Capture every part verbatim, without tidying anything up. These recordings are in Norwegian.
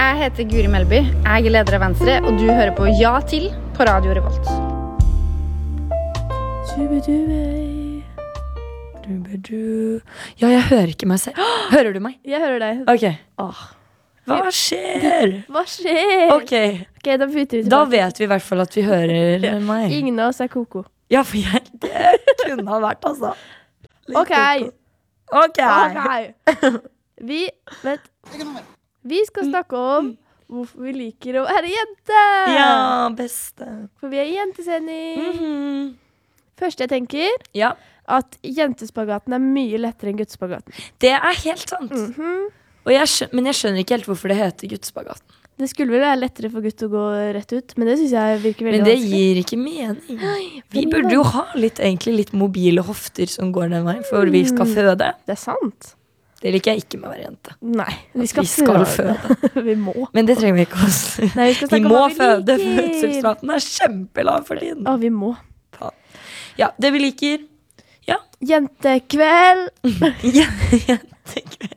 Jeg heter Guri Melby, jeg er leder av Venstre, og du hører på Ja til på Radio Revolt. Ja, jeg hører ikke meg selv. Hører du meg? Jeg hører deg. Ok. Åh. Hva skjer? Hva skjer? Ok, Ok, da bytter vi da tilbake. vet vi i hvert fall at vi hører meg. Ingen av oss er koko. Ja, for jeg, det kunne ha vært, altså. Litt Ok. koko. Ok. Ok. Vi, vent. Vi skal snakke om hvorfor vi liker å være jente. Ja, beste. For vi er i jentesending. Mhm. Første jeg tenker, Ja, at jentespagaten er mye lettere enn guttespagaten. det er helt sant. Mhm. Og jeg skjønner, men jeg skjønner ikke helt hvorfor det heter guttspagaten. Det skulle vel være lettere for gutt å gå rett ut, men det synes jeg virker veldig Men det vanskelig. gir ikke mening. Vi fordi burde jo ha litt, egentlig litt mobile hofter som går den veien, for vi skal føde. Det er sant. Det liker jeg ikke med å være jente. Nei, vi At skal, vi skal føde. vi må. Men det trenger vi ikke også. Nei, vi skal Vi snakke om må hva vi føde, liker. fødselsraten er kjempelav for tiden. Å, vi må. Ja, det vi liker. Jentekveld. Jentekveld.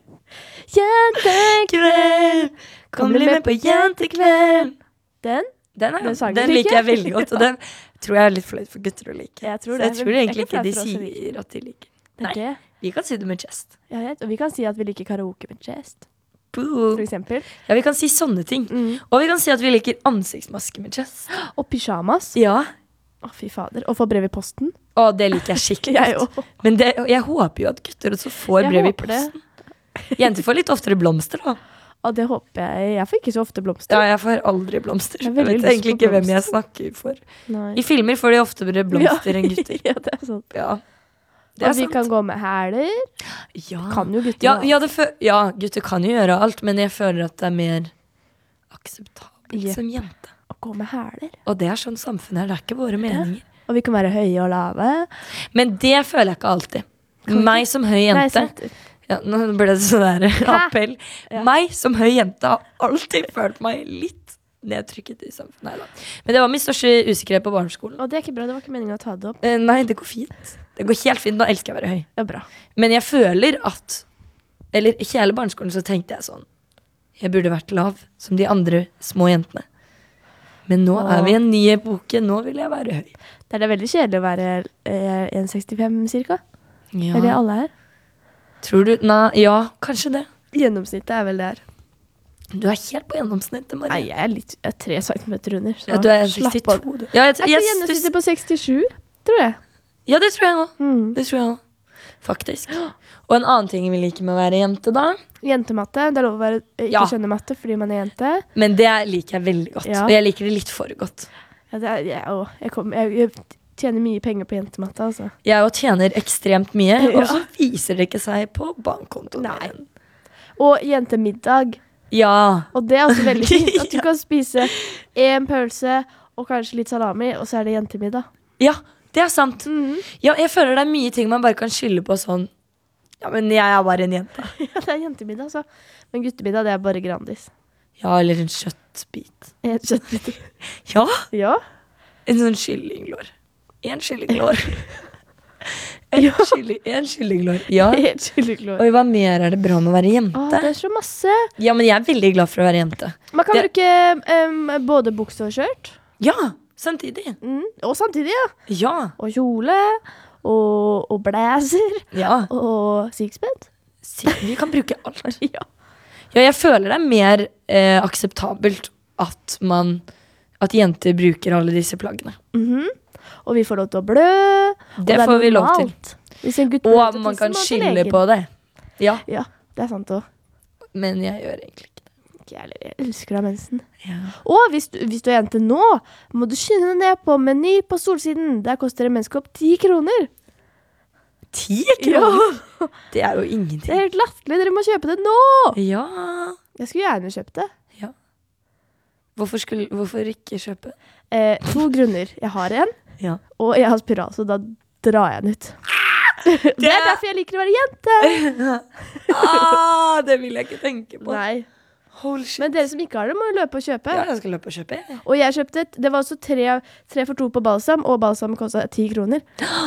Jentekveld. Kom bli med på jentekveld. Den? Den, er, Den sangen den liker liker jeg jeg. veldig godt, og den tror jeg er litt flaut for gutter å like. Jeg tror Så det. jeg tror Jeg er egentlig ikke ikke de flau for oss å like. sier at de liker. Det er Nei. det. Vi kan si det med chest. Jeg vet, og vi kan si at vi liker karaoke med chest, Boo. for eksempel. Ja, vi kan si sånne ting. Mm. Og vi kan si at vi liker ansiktsmaske med chest. Og pyjamas. Ja. Å, fy fader. Og få brev i posten. Og det liker jeg skikkelig Jeg godt. også. Men det, jeg håper jo at gutter også får Jeg brev i håper det. posten. Jenter får litt oftere blomster da. Og det håper jeg. Jeg får ikke så ofte blomster. Ja, jeg får aldri blomster. Jeg Jeg, har veldig vet lyst egentlig på ikke hvem jeg blomster. snakker for. Nei. I filmer får de oftere blomster enn gutter. ja, det er sant. Ja, det Og er vi sant. kan gå med hæler. Ja. Kan jo gutter Ja, da. ja, det fø- ja, gutter kan jo gjøre alt, men jeg føler at det er mer akseptabelt Ja. som jente. Å gå med hæler. Og det er sånn samfunnet er, det er ikke våre meninger. Og vi kan være høye og lave. Men det føler jeg ikke alltid. Kan vi Meg som høy Nei, jente, sant. ja, nå ble det sånn der appell. Ja. Meg som høy jente har alltid følt meg litt nedtrykket i samfunnet. Nei da. Men det var min største usikkerhet på barneskolen. Og det er ikke bra, det var ikke meningen å ta det opp. Eh, nei, det går fint. Det går helt fint, nå elsker jeg å være høy. Ja, bra. Men jeg føler at, eller i hele barneskolen så tenkte jeg sånn, jeg burde vært lav, som de andre små jentene. Men nå Åh. er vi i en ny epoke, nå vil jeg være høy. Det er det veldig kjedelig å være eh, en komma sekstifem cirka. Ja. Det er det alle er. Tror du, nei, ja, kanskje det. Gjennomsnittet er vel det her. Du er helt på gjennomsnittet, Marie. Nei, jeg er litt jeg er tre centimeter under. Så Ja, du er slapp av. sekstito. du. Ja, jeg, Er jeg, ikke gjennomsnittet på sekstisju, tror jeg. ja, det tror jeg også. Mm. Det tror jeg også. Faktisk. Og en annen ting vi liker med å være jente da, Jentematte. Det er lov å være, eh, ikke Ja. skjønne matte fordi man er jente. men det liker jeg veldig godt. Ja. Og jeg liker det litt for godt. Ja, det er, jeg, å, jeg, kom, jeg, jeg tjener mye penger på jentematte, altså. Jeg også tjener ekstremt mye, Ja. og så viser det ikke seg på bankkontoen Nei. min. Og jentemiddag. Ja. Og det er også veldig fint. At du Ja. kan spise en pølse og kanskje litt salami, og så er det jentemiddag. Ja, det er sant. Mhm. Ja, jeg føler det er mye ting man bare kan skylde på sånn. Ja, men jeg er bare en jente. Ja, det er jentemiddag, altså. Men guttemiddag, det er bare Grandis. Ja, eller en kjøttbit. En kjøttbiter. Ja, Ja. en sånn kyllinglår. En kyllinglår. En, Ja. kylling, en kyllinglår. Ja. Helt kyllinglår. Oi, hva mer er det bra med å være Å, jente? det er så masse. Ja, men jeg er veldig glad for å være jente. Man kan Det- bruke em, både bukse og skjørt. Ja, samtidig. Mm. Og samtidig, ja. Ja, Og kjole. Og, og blazer. ja. Og sixpence. Si- Vi kan bruke alt. Ja. Ja, jeg føler det er mer eh, akseptabelt at man at jenter bruker alle disse plaggene. Mhm. Og vi får lov til å blø. og Det er får vi lov til. normalt. Hvis en gutt Og blør til man tissen, kan må han til skylde legen. på det. Ja, Ja, det er sant òg. men jeg gjør egentlig ikke det. Jeg jeg elsker å ha mensen. Ja. Og hvis du, hvis du er jente nå, må du skynde deg ned på Meny på Solsiden. Der koster en menneskeopp ti kroner. Ti kroner? Det er jo Det ingenting. er helt latterlig. Dere må kjøpe det nå! Ja. Jeg skulle gjerne kjøpt det. Hvorfor, skulle, hvorfor ikke kjøpe? Eh, to grunner. Jeg har en, Ja. og jeg har spiral, så da drar jeg den ut. Det er derfor jeg liker å være jente! ah, det vil jeg ikke tenke på. Nei. Holy shit. Men dere som ikke har det, må jo løpe og kjøpe. Ja, jeg skal løpe og kjøpe. jeg. Og jeg kjøpte et, det var også tre, tre for to på balsam, og balsam kostet ti kroner.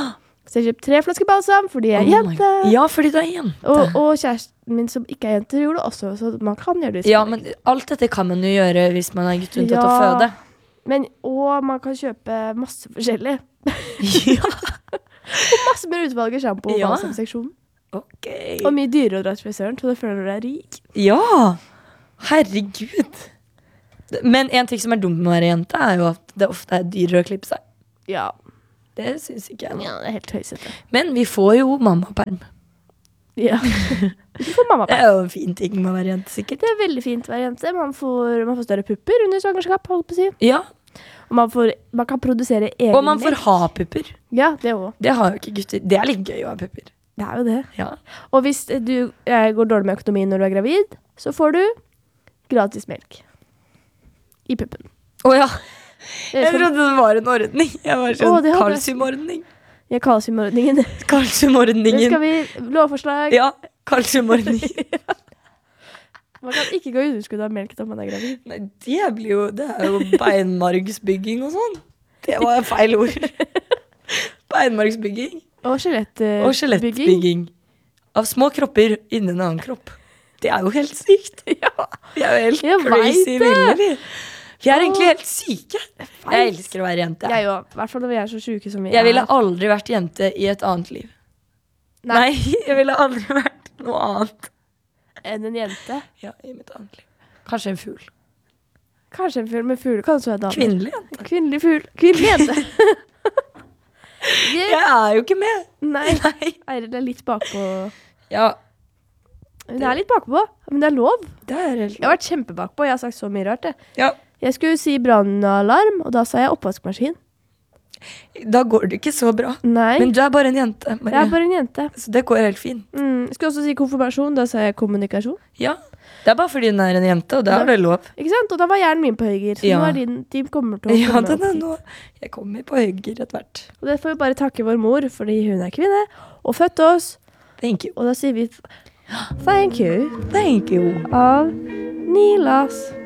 Så jeg kjøpte tre flasker balsam fordi jeg er Oh my jente. God. Ja, fordi du er jente. Og, og kjæresten min som ikke er jente gjorde det også, så man kan gjøre det. i Ja, Sverige. men alt dette kan man jo gjøre hvis man er gutt unntatt å Ja. føde. Men, og man kan kjøpe masse forskjellig. Ja, Og masse mer utvalg i shampoo- og Ja. balsamseksjonen. ok. Og mye dyrere å dra til frisøren, så du føler du er rik. Ja, herregud. Men en ting som er dumt med å være jente, er jo at det ofte er dyrere å klippe seg. Ja, Det synes ikke jeg. ja det er helt høysete. Men vi får jo mammaperm. Ja. Du får mamma Det på. er jo en fin ting med å være jente, sikkert. Det er veldig fint å være jente. Man får, man får større pupper under svangerskap, holdt på å si. Ja, Og man, får, man kan produsere egen og man får melk. ha pupper. Ja, det også. Det har jo ikke gutter. Det er litt gøy å ha pupper. Det er jo det. Ja. Og hvis du eh, går dårlig med økonomien når du er gravid, så får du gratis melk. I puppen. Åja, Det jeg er sånn, trodde det var en ordning. Jeg var Å, sånn det hadde- kalsiumordning. jeg kalsiumordningen. Det Kalsiumordningen. skal vi, lovforslag. Ja, kalsiumordningen. Man kan ikke gå i underskudd av melk når man er gravid. Nei, det blir jo, det er jo beinmargsbygging og sånn. Det var feil ord. Beinmargsbygging. Og skjelettbygging. Og skjelettbygging. Av små kropper innen en annen kropp. Det er jo helt sykt. Ja, vi er jo helt Jeg crazy vet det. ville, vi. Vi er egentlig Åh. helt syke. Jeg elsker å være jente. Jeg òg. I hvert fall når vi er så sjuke som vi Jeg ville er. aldri vært jente i et annet liv. Nei, jeg ville aldri vært noe annet. Enn en jente. Ja, i mitt annet liv. Kanskje en fugl. Kanskje en fugl med fugl. Kanskje en dame. Kvinnelig jente. Kvinnelig fugl. Kvinnelig jente. Jeg er jo ikke med. Nei. Nei. Eiril er litt bakpå. Ja, Hun er litt bakpå, men det er lov. det er helt Jeg har vært kjempebakpå. Jeg har sagt så mye rart. Jeg, Ja, jeg skulle si brannalarm, og da sa jeg oppvaskmaskin. da går det ikke så bra. Nei, Men du er bare en jente, jeg Marie. er bare en jente. Så det går helt fint. Mm. Jeg skulle også si konfirmasjon, da sa jeg kommunikasjon. Ja, det er bare fordi hun er en jente, og da er det lov. Ikke sant? Og da var hjernen min på høyger. Så Ja. nå er din, de kommer til å Ja, komme den opp er hit. nå. Jeg kommer på høyger etter hvert. Og det får vi bare takke vår mor, fordi hun er kvinne, og fødte oss. Thank you. Og da sier vi thank you Thank you. av Nilas.